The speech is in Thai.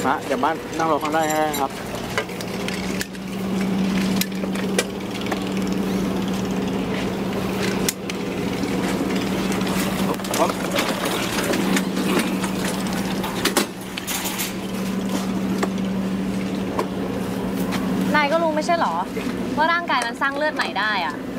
นะเดี๋ยวบ้านนั่งรอข้างได้ครับครับนายก็รู้ไม่ใช่หรอว่าร่างกายมันสร้างเลือดใหม่ได้อะ